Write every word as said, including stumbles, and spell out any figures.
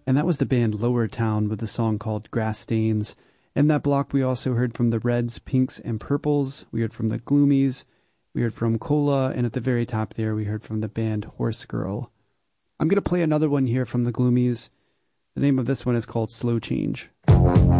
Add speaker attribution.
Speaker 1: And that was the band Lower Town with the song called Grass Stains. In that block, we also heard from the Reds, Pinks, and Purples. We heard from the Gloomies. We heard from Cola. And at the very top there, we heard from the band Horse Girl. I'm going to play another one here from the Gloomies. The name of this one is called Slow Change.